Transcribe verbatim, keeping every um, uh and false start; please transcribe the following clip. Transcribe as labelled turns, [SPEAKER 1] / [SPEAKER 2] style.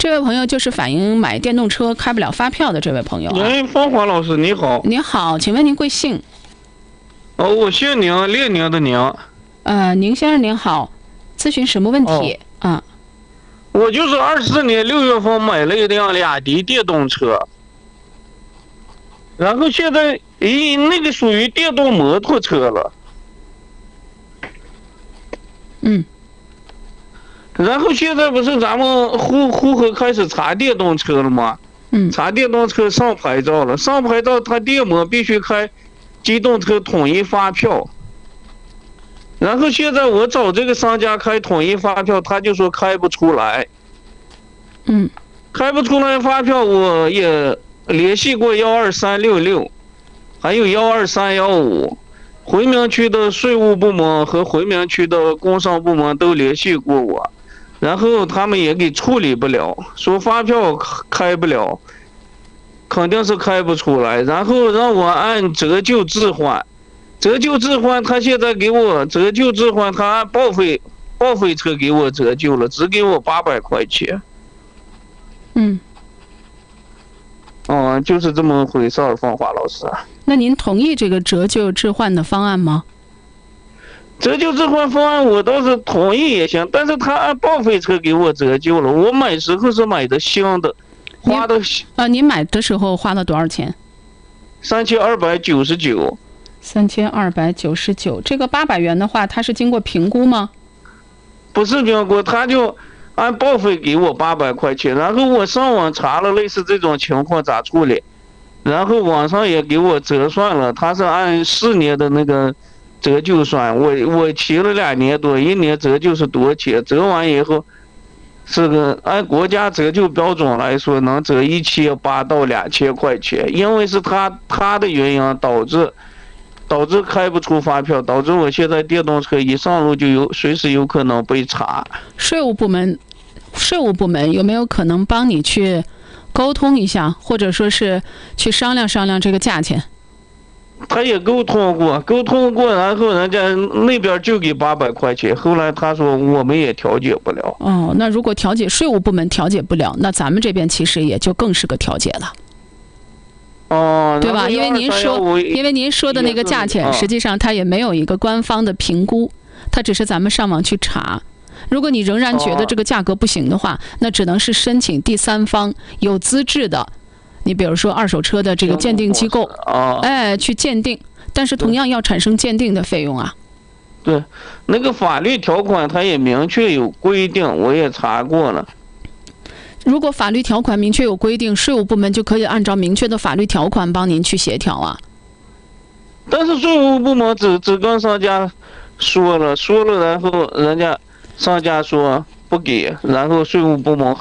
[SPEAKER 1] 这位朋友就是反映买电动车开不了发票的这位朋友啊。
[SPEAKER 2] 哎，芳华老师你好。
[SPEAKER 1] 你好，请问您贵姓？
[SPEAKER 2] 哦，我姓宁，列宁的宁。
[SPEAKER 1] 呃，宁先生您好，咨询什么问题？
[SPEAKER 2] 哦、
[SPEAKER 1] 啊？
[SPEAKER 2] 我就是二四年六月份买了一辆雅迪电动车，然后现在咦，那个属于电动摩托车了。
[SPEAKER 1] 嗯。
[SPEAKER 2] 然后现在不是咱们呼呼和开始查电动车了吗？
[SPEAKER 1] 嗯。
[SPEAKER 2] 查电动车上牌照了，上牌照他电摩必须开机动车统一发票。然后现在我找这个商家开统一发票，他就说开不出来。
[SPEAKER 1] 嗯。
[SPEAKER 2] 开不出来发票，我也联系过幺二三六六，还有幺二三幺五，回民区的税务部门和回民区的工商部门都联系过我，然后他们也给处理不了，说发票开不了，肯定是开不出来，然后让我按折旧置换。折旧置换，他现在给我折旧置换，他按报废报废车给我折旧了，只给我八百块钱。
[SPEAKER 1] 嗯。
[SPEAKER 2] 哦，就是这么回事儿，芳华老师。
[SPEAKER 1] 那您同意这个折旧置换的方案吗？
[SPEAKER 2] 折旧置换方案我倒是同意也行，但是他按报废车给我折旧了，我买时候是买的新的，花的
[SPEAKER 1] 啊，您买的时候花了多少钱？
[SPEAKER 2] 三千二百九十九。
[SPEAKER 1] 三千二百九十九，这个八百元的话，它是经过评估吗？
[SPEAKER 2] 不是评估，他就按报废给我八百块钱，然后我上网查了类似这种情况咋处理，然后网上也给我折算了，他是按四年的那个折旧算，我我骑了两年多，一年折旧是多少钱？折完以后，是个按国家折旧标准来说，能折一千八到两千块钱，因为是他他的原因导致。导致开不出发票，导致我现在电动车一上路就有随时有可能被查。
[SPEAKER 1] 税务部门，税务部门有没有可能帮你去沟通一下，或者说是去商量商量这个价钱？
[SPEAKER 2] 他也沟通过，沟通过，然后人家那边就给八百块钱，后来他说我们也调解不了。
[SPEAKER 1] 哦，那如果调解税务部门调解不了，那咱们这边其实也就更是个调解了。
[SPEAKER 2] 哦，
[SPEAKER 1] 对吧？因为您说，因为您说的那个价钱，实际上它也没有一个官方的评估，它只是咱们上网去查。如果你仍然觉得这个价格不行的话，那只能是申请第三方有资质的，你比如说二手车的这个鉴定机构，哎，去鉴定，但是同样要产生鉴定的费用啊。
[SPEAKER 2] 对，那个法律条款它也明确有规定，我也查过了。
[SPEAKER 1] 如果法律条款明确有规定，税务部门就可以按照明确的法律条款帮您去协调啊。
[SPEAKER 2] 但是税务部门只只跟商家说了说了，然后人家商家说不给，然后税务部门